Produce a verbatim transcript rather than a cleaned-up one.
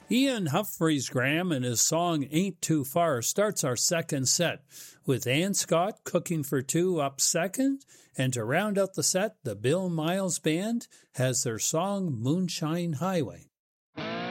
Ian Humphreys Graham and his song Ain't Too Far starts our second set, with Ann Scott cooking for two up second, and to round out the set, the Bill Miles Band has their song Moonshine Highway.